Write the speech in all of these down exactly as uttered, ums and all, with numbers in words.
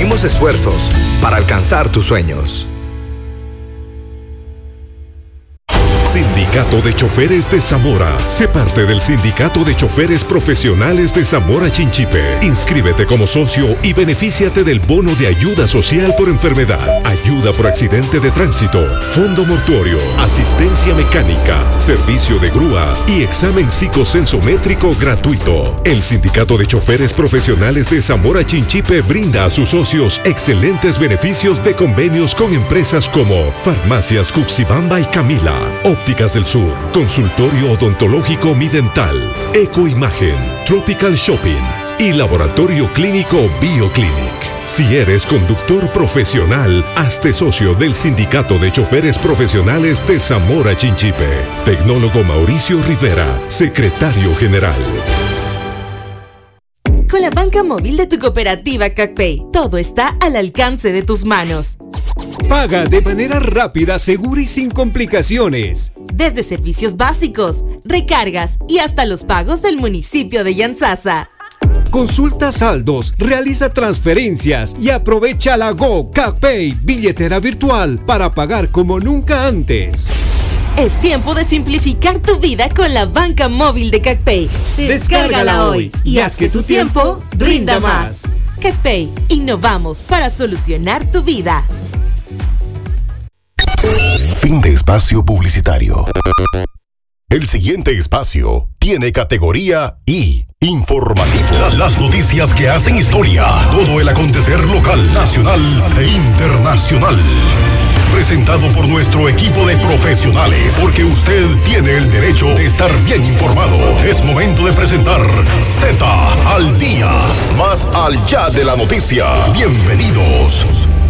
unimos esfuerzos para alcanzar tus sueños. Sindicato de Choferes de Zamora. Sé parte del Sindicato de Choferes Profesionales de Zamora Chinchipe. Inscríbete como socio y benefíciate del bono de ayuda social por enfermedad, ayuda por accidente de tránsito, fondo mortuorio, asistencia mecánica, servicio de grúa y examen psicosensométrico gratuito. El Sindicato de Choferes Profesionales de Zamora Chinchipe brinda a sus socios excelentes beneficios de convenios con empresas como Farmacias Cuxibamba y Camila, Ópticas del Sur, Consultorio Odontológico Midental, Ecoimagen, Tropical Shopping y Laboratorio Clínico BioClinic. Si eres conductor profesional, hazte socio del Sindicato de Choferes Profesionales de Zamora Chinchipe. Tecnólogo Mauricio Rivera, Secretario General. Con la banca móvil de tu cooperativa CacPay, todo está al alcance de tus manos. Paga de manera rápida, segura y sin complicaciones. Desde servicios básicos, recargas y hasta los pagos del municipio de Yantzaza. Consulta saldos, realiza transferencias y aprovecha la Go CacPay, billetera virtual, para pagar como nunca antes. Es tiempo de simplificar tu vida con la banca móvil de CacPay. Descárgala hoy y haz que tu tiempo rinda más. CacPay, innovamos para solucionar tu vida. Fin de espacio publicitario. El siguiente espacio tiene categoría I, informativo. Las, las noticias que hacen historia. Todo el acontecer local, nacional e internacional. Presentado por nuestro equipo de profesionales, porque usted tiene el derecho de estar bien informado. Es momento de presentar Z al día, más al ya de la noticia. Bienvenidos.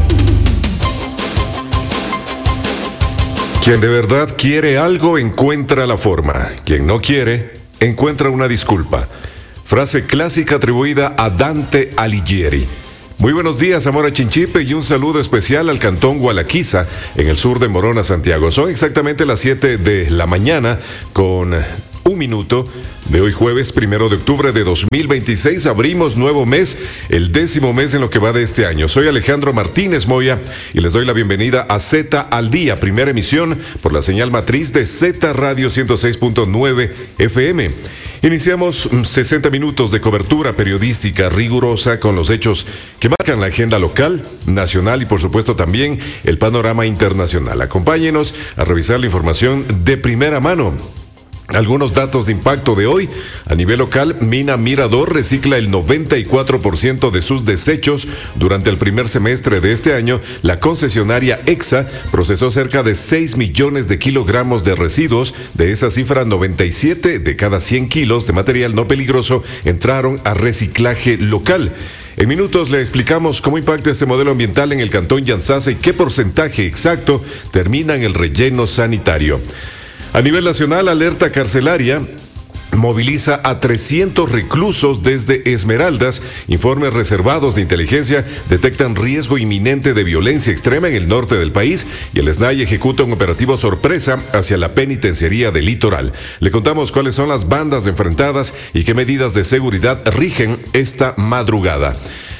Quien de verdad quiere algo encuentra la forma. Quien no quiere, encuentra una disculpa. Frase clásica atribuida a Dante Alighieri. Muy buenos días, Zamora Chinchipe, y un saludo especial al cantón Gualaquiza, en el sur de Morona, Santiago. Son exactamente las siete de la mañana con un minuto de hoy jueves primero de octubre de dos mil veintiséis. Abrimos nuevo mes, el décimo mes en lo que va de este año. Soy Alejandro Martínez Moya y les doy la bienvenida a Z al Día, primera emisión por la señal matriz de Z Radio ciento seis punto nueve F M. Iniciamos sesenta minutos de cobertura periodística rigurosa con los hechos que marcan la agenda local, nacional y por supuesto también el panorama internacional. Acompáñenos a revisar la información de primera mano. Algunos datos de impacto de hoy. A nivel local, Mina Mirador recicla el noventa y cuatro por ciento de sus desechos. Durante el primer semestre de este año, la concesionaria EXA procesó cerca de seis millones de kilogramos de residuos. De esa cifra, noventa y siete de cada cien kilos de material no peligroso entraron a reciclaje local. En minutos le explicamos cómo impacta este modelo ambiental en el cantón Yantzaza y qué porcentaje exacto termina en el relleno sanitario. A nivel nacional, alerta carcelaria moviliza a trescientos reclusos desde Esmeraldas. Informes reservados de inteligencia detectan riesgo inminente de violencia extrema en el norte del país y el S N A I ejecuta un operativo sorpresa hacia la penitenciaría del Litoral. Le contamos cuáles son las bandas enfrentadas y qué medidas de seguridad rigen esta madrugada.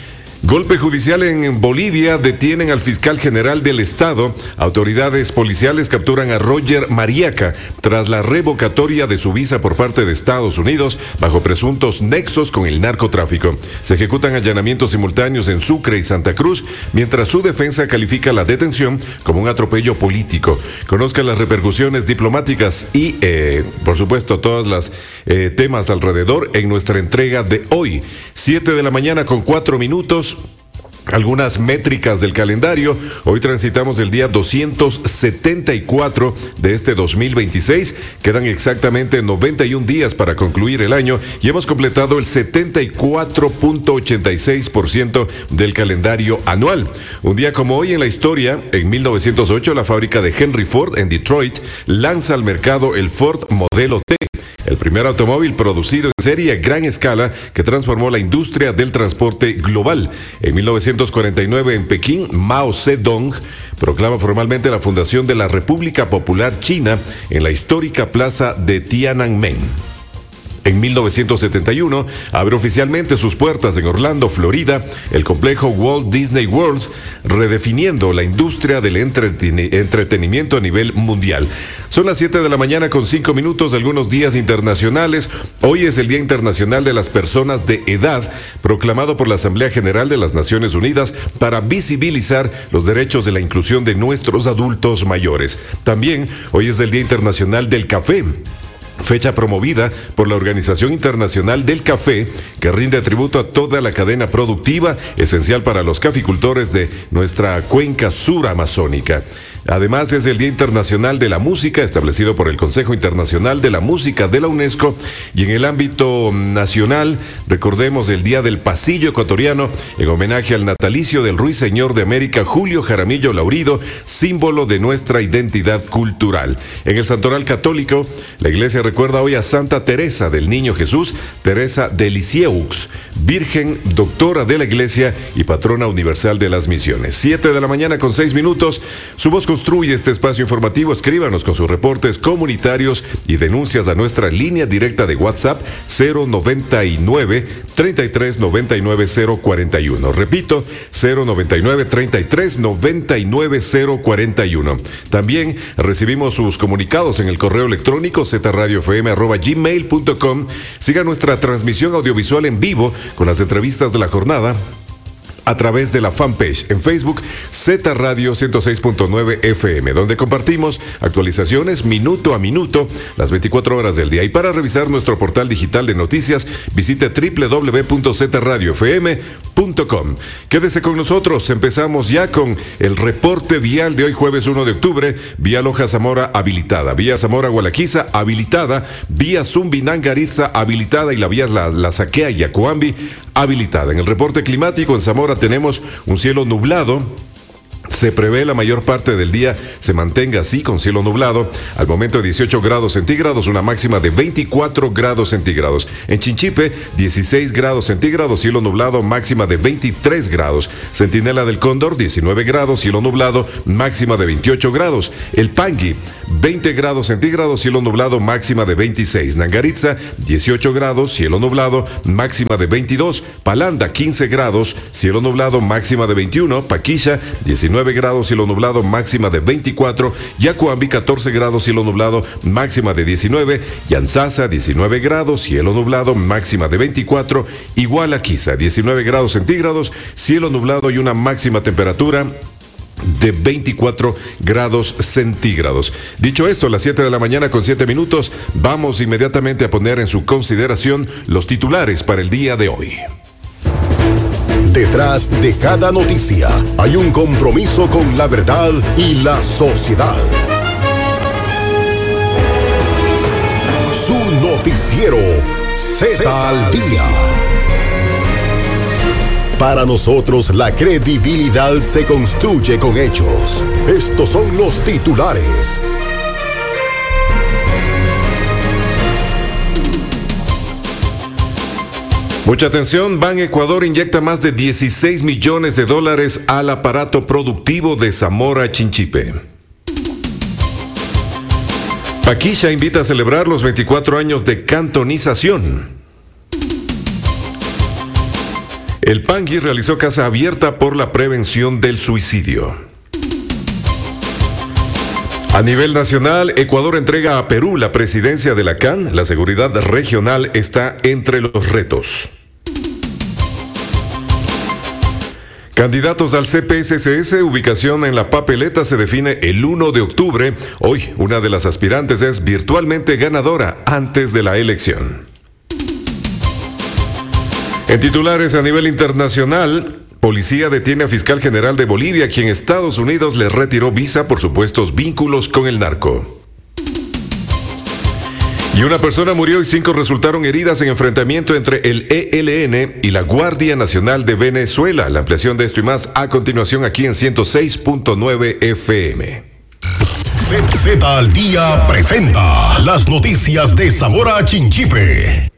Golpe judicial en Bolivia, detienen al fiscal general del estado. Autoridades policiales capturan a Roger Mariaca tras la revocatoria de su visa por parte de Estados Unidos bajo presuntos nexos con el narcotráfico. Se ejecutan allanamientos simultáneos en Sucre y Santa Cruz, mientras su defensa califica la detención como un atropello político. Conozca las repercusiones diplomáticas y, eh, por supuesto, todos los eh, temas alrededor en nuestra entrega de hoy. siete de la mañana con cuatro minutos. Algunas métricas del calendario. Hoy transitamos el día doscientos setenta y cuatro de este dos mil veintiséis. Quedan exactamente noventa y un días para concluir el año y hemos completado el setenta y cuatro punto ochenta y seis por ciento del calendario anual. Un día como hoy en la historia, en mil novecientos ocho, la fábrica de Henry Ford en Detroit lanza al mercado el Ford Modelo T, el primer automóvil producido en serie a gran escala que transformó la industria del transporte global. En mil novecientos cuarenta y nueve, en Pekín, Mao Zedong proclama formalmente la fundación de la República Popular China en la histórica plaza de Tiananmen. En mil novecientos setenta y uno abre oficialmente sus puertas en Orlando, Florida, el complejo Walt Disney World, redefiniendo la industria del entreteni- entretenimiento a nivel mundial. Son las siete de la mañana con cinco minutos, algunos días internacionales. Hoy es el Día Internacional de las Personas de Edad, proclamado por la Asamblea General de las Naciones Unidas para visibilizar los derechos de la inclusión de nuestros adultos mayores. También hoy es el Día Internacional del Café, fecha promovida por la Organización Internacional del Café, que rinde tributo a toda la cadena productiva esencial para los caficultores de nuestra cuenca suramazónica. Además, es el Día Internacional de la Música, establecido por el Consejo Internacional de la Música de la UNESCO, y en el ámbito nacional, recordemos el Día del Pasillo Ecuatoriano, en homenaje al natalicio del Ruiseñor de América, Julio Jaramillo Laurido, símbolo de nuestra identidad cultural. En el Santoral Católico, la Iglesia recuerda hoy a Santa Teresa del Niño Jesús, Teresa de Lisieux, Virgen, doctora de la Iglesia y patrona universal de las misiones. Siete de la mañana con seis minutos, su voz construye este espacio informativo. Escríbanos con sus reportes comunitarios y denuncias a nuestra línea directa de WhatsApp cero noventa y nueve, treinta y tres, noventa y nueve, cero cuarenta y uno. Repito, cero noventa y nueve, treinta y tres, noventa y nueve, cero cuarenta y uno. También recibimos sus comunicados en el correo electrónico z radio f m arroba gmail punto com. Siga nuestra transmisión audiovisual en vivo con las entrevistas de la jornada a través de la fanpage en Facebook Z Radio ciento seis punto nueve F M, donde compartimos actualizaciones minuto a minuto las veinticuatro horas del día. Y para revisar nuestro portal digital de noticias, visite doble u doble u doble u punto z radio f m punto com. Quédese con nosotros, empezamos ya con el reporte vial de hoy jueves uno de octubre. Vía Loja Zamora habilitada, vía Zamora Gualaquiza habilitada, vía Zumbinangaritza habilitada y la vía La, la Saquea y Yacuambi habilitada. En el reporte climático en Zamora tenemos un cielo nublado. Se prevé la mayor parte del día se mantenga así, con cielo nublado. Al momento de dieciocho grados centígrados, una máxima de veinticuatro grados centígrados. En Chinchipe, dieciséis grados centígrados, cielo nublado, máxima de veintitrés grados. Centinela del Cóndor, diecinueve grados, cielo nublado, máxima de veintiocho grados. El Pangui, veinte grados centígrados, cielo nublado, máxima de veintiséis. Nangaritza, dieciocho grados, cielo nublado, máxima de veintidós. Palanda, quince grados, cielo nublado, máxima de veintiuno. Paquilla, diecinueve grados, cielo nublado, máxima de veinticuatro. Yacuambi, catorce grados, cielo nublado, máxima de diecinueve. Yanzasa, diecinueve grados, cielo nublado, máxima de veinticuatro. Igualaquiza, diecinueve grados centígrados, cielo nublado y una máxima temperatura de veinticuatro grados centígrados. Dicho esto, a las siete de la mañana con siete minutos, vamos inmediatamente a poner en su consideración los titulares para el día de hoy. Detrás de cada noticia hay un compromiso con la verdad y la sociedad. Su noticiero Z al Día. Para nosotros la credibilidad se construye con hechos. Estos son los titulares. Mucha atención, Ban Ecuador inyecta más de dieciséis millones de dólares al aparato productivo de Zamora Chinchipe. Paquilla invita a celebrar los veinticuatro años de cantonización. El Pangui realizó casa abierta por la prevención del suicidio. A nivel nacional, Ecuador entrega a Perú la presidencia de la C A N. La seguridad regional está entre los retos. Candidatos al C P S C S, ubicación en la papeleta se define el uno de octubre. Hoy, una de las aspirantes es virtualmente ganadora antes de la elección. En titulares a nivel internacional, policía detiene a fiscal general de Bolivia, quien Estados Unidos le retiró visa por supuestos vínculos con el narco. Y una persona murió y cinco resultaron heridas en enfrentamiento entre el E L N y la Guardia Nacional de Venezuela. La ampliación de esto y más a continuación aquí en ciento seis punto nueve F M. Z al Día presenta las noticias de Zamora Chinchipe.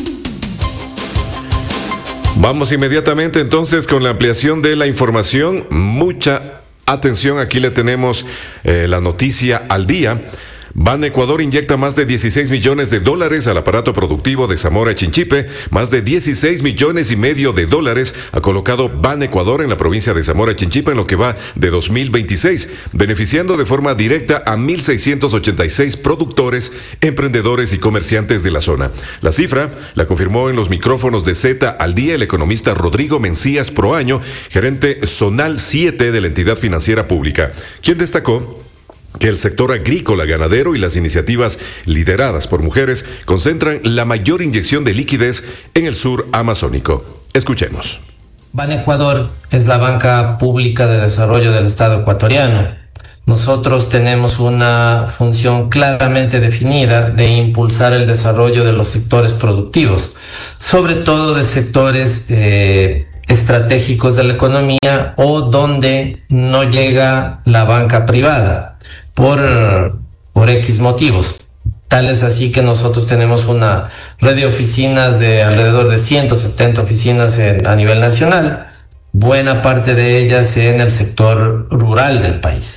Vamos inmediatamente entonces con la ampliación de la información. Mucha atención, aquí le tenemos eh, la noticia al día. Ban Ecuador inyecta más de dieciséis millones de dólares al aparato productivo de Zamora Chinchipe. Más de dieciséis millones y medio de dólares ha colocado Ban Ecuador en la provincia de Zamora Chinchipe en lo que va de dos mil veintiséis, beneficiando de forma directa a mil seiscientos ochenta y seis productores, emprendedores y comerciantes de la zona. La cifra la confirmó en los micrófonos de Z al Día el economista Rodrigo Mencías Proaño, gerente zonal siete de la entidad financiera pública, quien destacó que el sector agrícola, ganadero y las iniciativas lideradas por mujeres concentran la mayor inyección de liquidez en el sur amazónico. Escuchemos. Ban Ecuador es la banca pública de desarrollo del Estado ecuatoriano. Nosotros tenemos una función claramente definida de impulsar el desarrollo de los sectores productivos, sobre todo de sectores eh, estratégicos de la economía o donde no llega la banca privada por, por X motivos. Tal es así que nosotros tenemos una red de oficinas de alrededor de ciento setenta oficinas en, a nivel nacional, buena parte de ellas en el sector rural del país.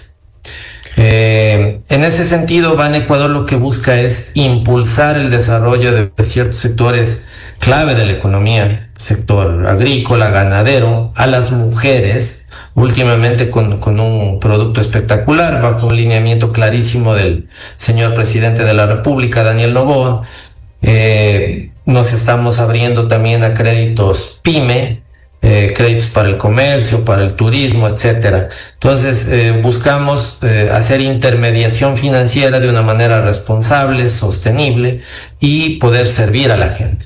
Eh, en ese sentido, Ban Ecuador lo que busca es impulsar el desarrollo de, de ciertos sectores clave de la economía, sector agrícola, ganadero, a las mujeres, últimamente con, con un producto espectacular, bajo un lineamiento clarísimo del señor presidente de la República, Daniel Noboa. Eh, nos estamos abriendo también a créditos PYME, Eh, créditos para el comercio, para el turismo, etcétera. Entonces, eh, buscamos eh, hacer intermediación financiera de una manera responsable, sostenible y poder servir a la gente.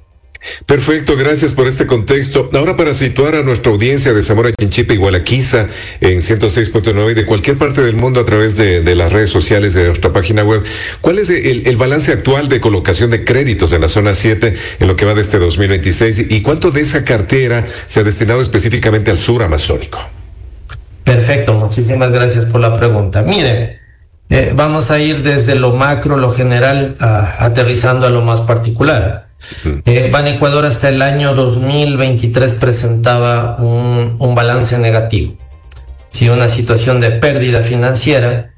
Perfecto, gracias por este contexto. Ahora, para situar a nuestra audiencia de Zamora Chinchipe y Gualaquiza en ciento seis punto nueve y de cualquier parte del mundo a través de, de las redes sociales de nuestra página web, ¿cuál es el, el balance actual de colocación de créditos en la zona siete en lo que va de este dos mil veintiséis y cuánto de esa cartera se ha destinado específicamente al sur amazónico? Perfecto, muchísimas gracias por la pregunta. Mire, eh, vamos a ir desde lo macro, lo general, a, aterrizando a lo más particular. Eh, Ban Ecuador hasta el año dos mil veintitrés presentaba un, un balance negativo, ¿sí? Una situación de pérdida financiera,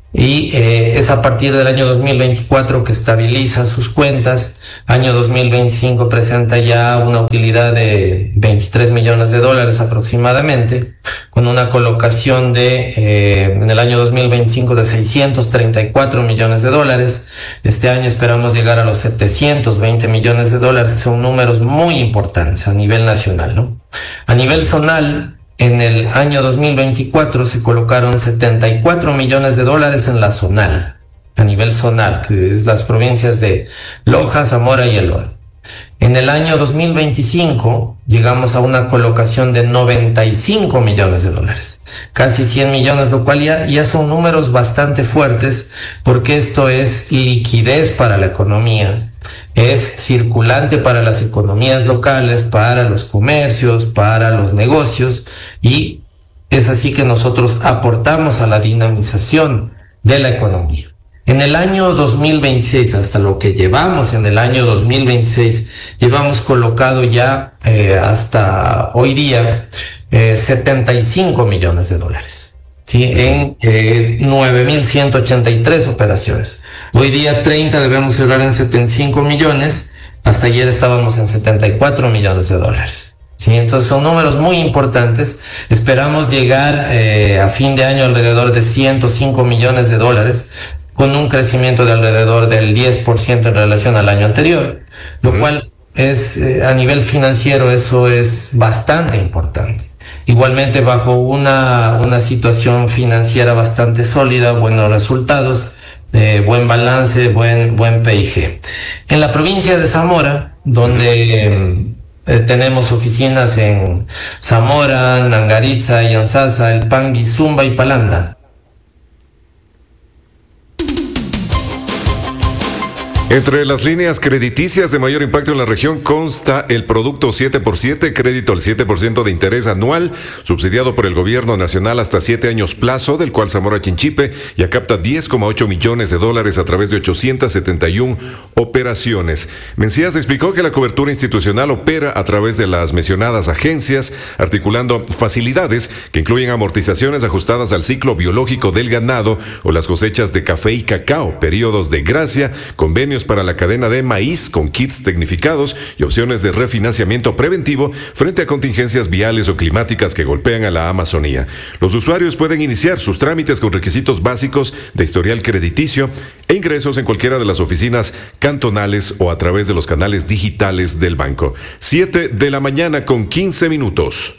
y eh, es a partir del año dos mil veinticuatro que estabiliza sus cuentas. Año dos mil veinticinco presenta ya una utilidad de veintitrés millones de dólares aproximadamente, con una colocación de eh, en el año dos mil veinticinco de seiscientos treinta y cuatro millones de dólares. Este año esperamos llegar a los setecientos veinte millones de dólares, que son números muy importantes a nivel nacional, ¿no? A nivel zonal, en el año dos mil veinticuatro se colocaron setenta y cuatro millones de dólares en la zonal, a nivel zonal, que es las provincias de Loja, Zamora y El Oro. En el año dos mil veinticinco llegamos a una colocación de noventa y cinco millones de dólares, casi cien millones, lo cual ya, ya son números bastante fuertes, porque esto es liquidez para la economía, es circulante para las economías locales, para los comercios, para los negocios, y es así que nosotros aportamos a la dinamización de la economía. En el año dos mil veintiséis, hasta lo que llevamos en el año dos mil veintiséis, llevamos colocado ya eh, hasta hoy día eh, setenta y cinco millones de dólares, ¿sí? En eh, nueve mil ciento ochenta y tres operaciones. Hoy día treinta debemos cerrar en setenta y cinco millones, hasta ayer estábamos en setenta y cuatro millones de dólares. Sí, entonces son números muy importantes. Esperamos llegar eh, a fin de año alrededor de ciento cinco millones de dólares, con un crecimiento de alrededor del diez por ciento en relación al año anterior, lo uh-huh. cual es, eh, a nivel financiero, eso es bastante importante. Igualmente, bajo una, una situación financiera bastante sólida, buenos resultados, eh, buen balance, buen, buen P I G. En la provincia de Zamora, donde eh, tenemos oficinas en Zamora, Nangaritza, Yanzasa, El Pangui, Zumba y Palanda. Entre las líneas crediticias de mayor impacto en la región consta el producto siete por siete, crédito al siete por ciento de interés anual, subsidiado por el gobierno nacional hasta siete años plazo, del cual Zamora Chinchipe ya capta diez coma ocho millones de dólares a través de ochocientas setenta y una operaciones. Mencías explicó que la cobertura institucional opera a través de las mencionadas agencias, articulando facilidades que incluyen amortizaciones ajustadas al ciclo biológico del ganado o las cosechas de café y cacao, periodos de gracia, convenios para la cadena de maíz con kits tecnificados y opciones de refinanciamiento preventivo frente a contingencias viales o climáticas que golpean a la Amazonía. Los usuarios pueden iniciar sus trámites con requisitos básicos de historial crediticio e ingresos en cualquiera de las oficinas cantonales o a través de los canales digitales del banco. siete de la mañana con quince minutos.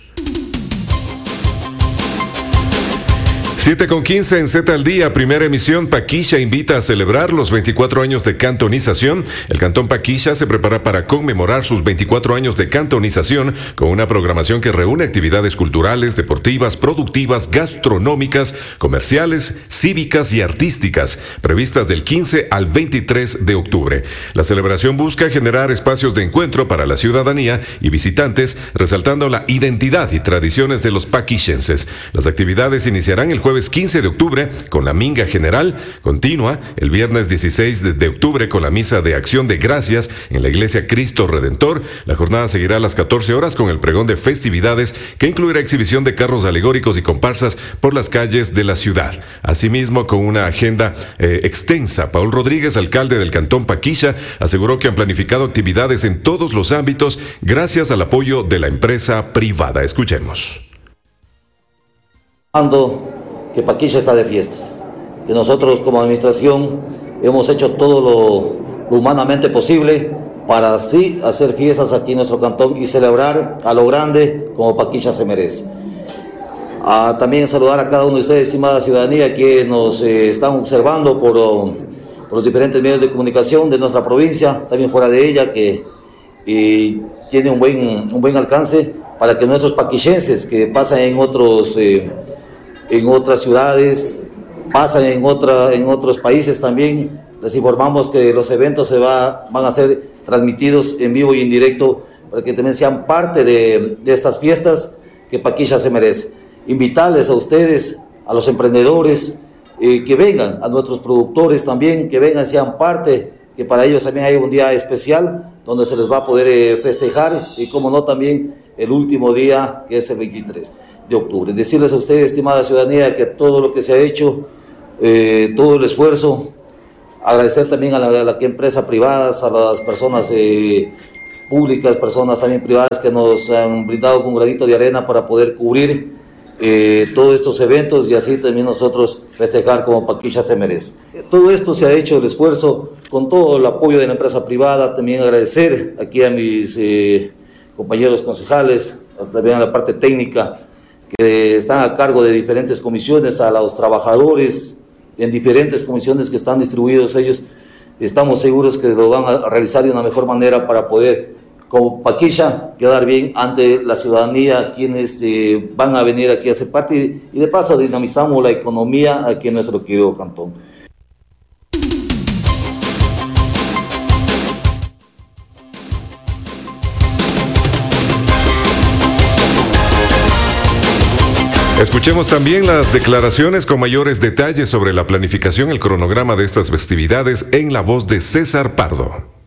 siete con quince en Z al Día, primera emisión. Paquilla invita a celebrar los veinticuatro años de cantonización. El Cantón Paquilla se prepara para conmemorar sus veinticuatro años de cantonización con una programación que reúne actividades culturales, deportivas, productivas, gastronómicas, comerciales, cívicas y artísticas, previstas del quince al veintitrés de octubre. La celebración busca generar espacios de encuentro para la ciudadanía y visitantes, resaltando la identidad y tradiciones de los paquillenses. Las actividades iniciarán el jueves jueves quince de octubre con la minga general, continua el viernes dieciséis de octubre con la misa de acción de gracias en la iglesia Cristo Redentor. La jornada seguirá a las catorce horas con el pregón de festividades que incluirá exhibición de carros alegóricos y comparsas por las calles de la ciudad. Asimismo, con una agenda eh, extensa, Paul Rodríguez, alcalde del Cantón Paquilla, aseguró que han planificado actividades en todos los ámbitos gracias al apoyo de la empresa privada. Escuchemos. Que Paquilla está de fiestas, que nosotros como administración hemos hecho todo lo, lo humanamente posible para así hacer fiestas aquí en nuestro cantón y celebrar a lo grande como Paquilla se merece. Ah, también saludar a cada uno de ustedes, estimada ciudadanía, que nos eh, están observando por, oh, por los diferentes medios de comunicación de nuestra provincia, también fuera de ella, que eh, tiene un buen, un buen alcance para que nuestros paquillenses que pasan en otros eh, en otras ciudades, pasan en, otra, en otros países también. Les informamos que los eventos se va, van a ser transmitidos en vivo y en directo para que también sean parte de, de estas fiestas que Paquilla se merece. Invitarles a ustedes, a los emprendedores, eh, que vengan, a nuestros productores también, que vengan, sean parte, que para ellos también hay un día especial donde se les va a poder eh, festejar y como no también el último día que es el veintitrés de octubre. Decirles a ustedes, estimada ciudadanía, que todo lo que se ha hecho, eh, todo el esfuerzo, agradecer también a la, a la empresa privadas, a las personas eh, públicas, personas también privadas que nos han brindado un granito de arena para poder cubrir eh, todos estos eventos y así también nosotros festejar como Paquilla se merece. Todo esto se ha hecho, el esfuerzo, con todo el apoyo de la empresa privada. También agradecer aquí a mis eh, compañeros concejales, también a la parte técnica, que están a cargo de diferentes comisiones, a los trabajadores en diferentes comisiones que están distribuidos ellos. Estamos seguros que lo van a realizar de una mejor manera para poder, como Paquilla, quedar bien ante la ciudadanía, quienes eh, van a venir aquí a ser parte, y de paso dinamizamos la economía aquí en nuestro querido cantón. Escuchemos también las declaraciones con mayores detalles sobre la planificación y el cronograma de estas festividades en la voz de César Pardo.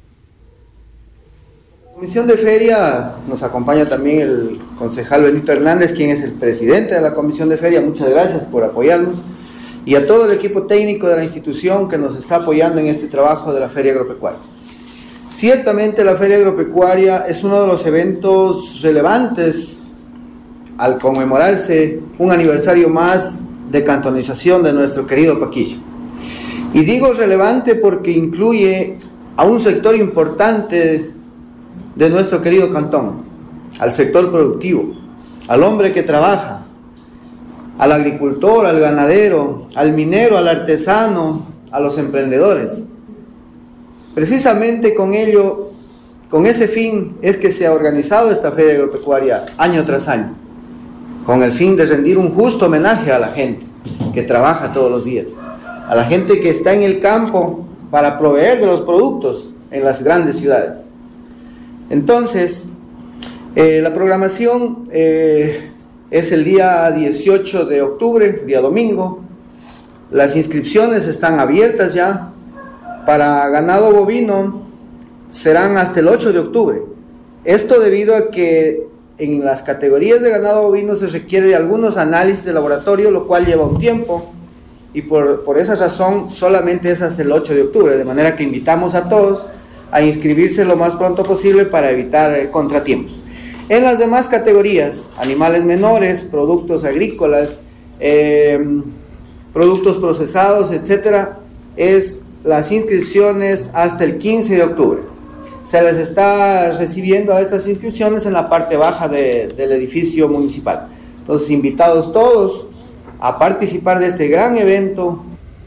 La Comisión de Feria nos acompaña también el concejal Benito Hernández, quien es el presidente de la Comisión de Feria. Muchas gracias por apoyarnos. Y a todo el equipo técnico de la institución que nos está apoyando en este trabajo de la Feria Agropecuaria. Ciertamente la Feria Agropecuaria es uno de los eventos relevantes al conmemorarse un aniversario más de cantonización de nuestro querido Paquilla. Y digo relevante porque incluye a un sector importante de nuestro querido cantón, al sector productivo, al hombre que trabaja, al agricultor, al ganadero, al minero, al artesano, a los emprendedores. Precisamente con ello, con ese fin es que se ha organizado esta Feria Agropecuaria año tras año, con el fin de rendir un justo homenaje a la gente que trabaja todos los días, a la gente que está en el campo para proveer de los productos en las grandes ciudades. Entonces, eh, la programación eh, es el día dieciocho de octubre, día domingo. Las inscripciones están abiertas ya. Para ganado bovino serán hasta el ocho de octubre. Esto debido a que en las categorías de ganado bovino se requiere de algunos análisis de laboratorio, lo cual lleva un tiempo, y por, por esa razón solamente es hasta el ocho de octubre, de manera que invitamos a todos a inscribirse lo más pronto posible para evitar eh, contratiempos. En las demás categorías, animales menores, productos agrícolas, eh, productos procesados, etcétera, es las inscripciones hasta el quince de octubre. Se les está recibiendo a estas inscripciones en la parte baja de, del edificio municipal. Entonces, invitados todos a participar de este gran evento.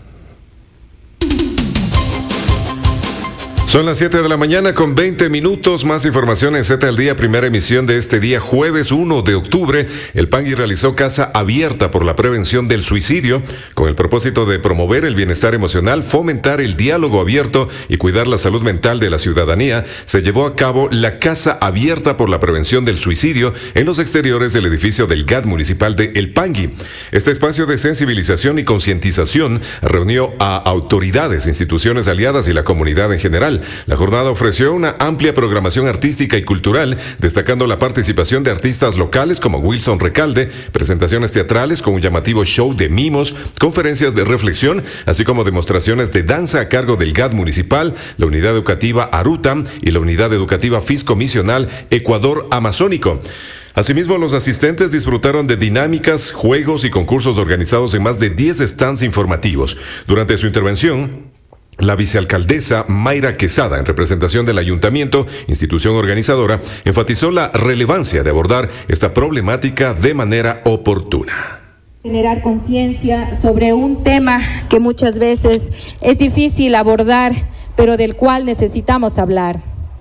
Son las siete de la mañana con veinte minutos. Más información en Z al Día, primera emisión de este día, jueves uno de octubre. El Pangui realizó Casa Abierta por la Prevención del Suicidio, con el propósito de promover el bienestar emocional, fomentar el diálogo abierto y cuidar la salud mental de la ciudadanía. Se llevó a cabo la Casa Abierta por la Prevención del Suicidio en los exteriores del edificio del G A T municipal de El Pangui. Este espacio de sensibilización y concientización reunió a autoridades, instituciones aliadas y la comunidad en general. La jornada ofreció una amplia programación artística y cultural, destacando la participación de artistas locales como Wilson Recalde, presentaciones teatrales con un llamativo show de mimos, conferencias de reflexión, así como demostraciones de danza a cargo del G A T municipal, la unidad educativa Arutam y la unidad educativa Fiscomisional Ecuador Amazónico. Asimismo, los asistentes disfrutaron de dinámicas, juegos y concursos organizados en más de diez stands informativos. Durante su intervención, la vicealcaldesa Mayra Quesada, en representación del ayuntamiento, institución organizadora, enfatizó la relevancia de abordar esta problemática de manera oportuna. Generar conciencia sobre un tema que muchas veces es difícil abordar, pero del cual necesitamos hablar.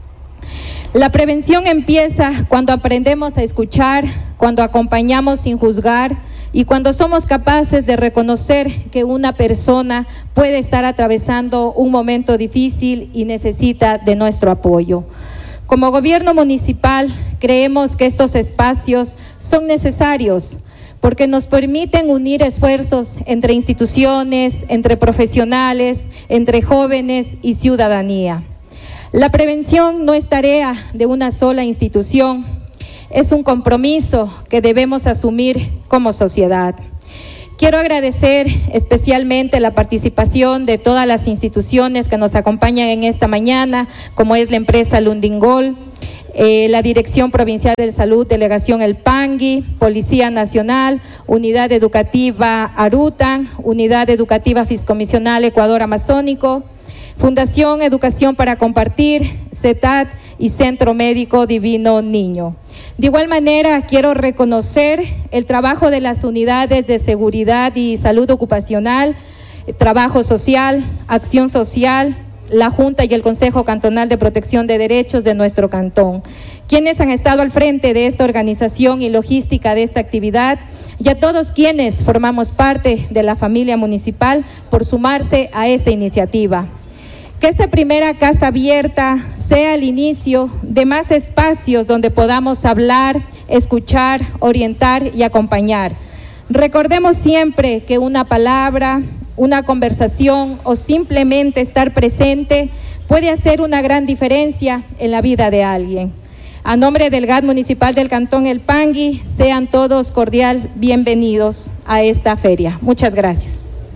La prevención empieza cuando aprendemos a escuchar, cuando acompañamos sin juzgar, y cuando somos capaces de reconocer que una persona puede estar atravesando un momento difícil y necesita de nuestro apoyo. Como gobierno municipal, creemos que estos espacios son necesarios porque nos permiten unir esfuerzos entre instituciones, entre profesionales, entre jóvenes y ciudadanía. La prevención no es tarea de una sola institución. Es un compromiso que debemos asumir como sociedad. Quiero agradecer especialmente la participación de todas las instituciones que nos acompañan en esta mañana, como es la empresa Lundingol, eh, la Dirección Provincial de Salud, Delegación El Pangui, Policía Nacional, Unidad Educativa Arutan, Unidad Educativa Fiscomisional Ecuador Amazónico, Fundación Educación para Compartir, C E T A T y Centro Médico Divino Niño. De igual manera, quiero reconocer el trabajo de las unidades de seguridad y salud ocupacional, trabajo social, acción social, la Junta y el Consejo Cantonal de Protección de Derechos de nuestro cantón, quienes han estado al frente de esta organización y logística de esta actividad, y a todos quienes formamos parte de la familia municipal por sumarse a esta iniciativa. Que esta primera Casa Abierta sea el inicio de más espacios donde podamos hablar, escuchar, orientar y acompañar. Recordemos siempre que una palabra, una conversación o simplemente estar presente puede hacer una gran diferencia en la vida de alguien. A nombre del G A T Municipal del Cantón El Pangui, sean todos cordial bienvenidos a esta feria. Muchas gracias.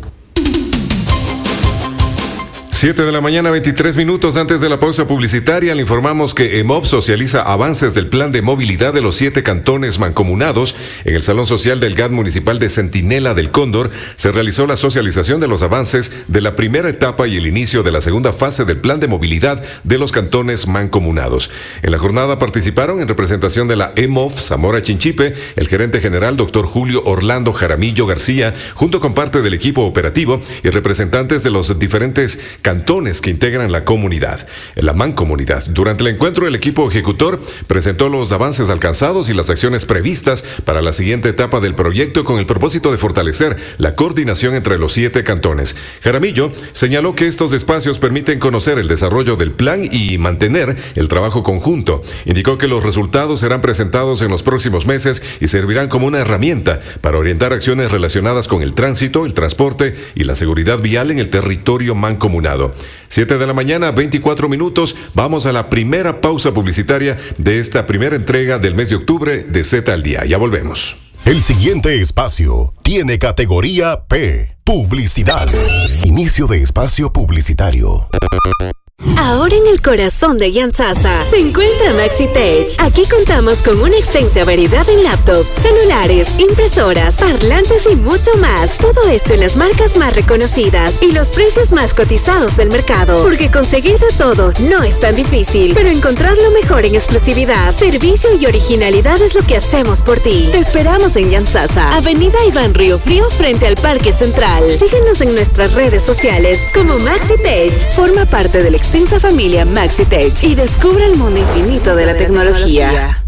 siete de la mañana, veintitrés minutos antes de la pausa publicitaria, le informamos que EMOB socializa avances del plan de movilidad de los siete cantones mancomunados. En el Salón Social del G A T Municipal de Centinela del Cóndor se realizó la socialización de los avances de la primera etapa y el inicio de la segunda fase del plan de movilidad de los cantones mancomunados. En la jornada participaron en representación de la EMOB Zamora Chinchipe, el gerente general doctor Julio Orlando Jaramillo García, junto con parte del equipo operativo y representantes de los diferentes cantones cantones que integran la comunidad, la mancomunidad. Durante el encuentro, el equipo ejecutor presentó los avances alcanzados y las acciones previstas para la siguiente etapa del proyecto con el propósito de fortalecer la coordinación entre los siete cantones. Jaramillo señaló que estos espacios permiten conocer el desarrollo del plan y mantener el trabajo conjunto. Indicó que los resultados serán presentados en los próximos meses y servirán como una herramienta para orientar acciones relacionadas con el tránsito, el transporte y la seguridad vial en el territorio mancomunado. siete de la mañana, veinticuatro minutos. Vamos a la primera pausa publicitaria de esta primera entrega del mes de octubre de Z al Día. Ya volvemos. El siguiente espacio tiene categoría P, publicidad. Inicio de espacio publicitario. Ahora en el corazón de Yantzaza se encuentra MaxiTech. Aquí contamos con una extensa variedad en laptops, celulares, impresoras, parlantes y mucho más. Todo esto en las marcas más reconocidas y los precios más cotizados del mercado. Porque conseguir de todo no es tan difícil, pero encontrar lo mejor en exclusividad, servicio y originalidad es lo que hacemos por ti. Te esperamos en Yantzaza, Avenida Iván Río Frío frente al Parque Central. Síguenos en nuestras redes sociales como MaxiTech. Forma parte del extensa familia MaxiTech y descubre el mundo infinito de la tecnología.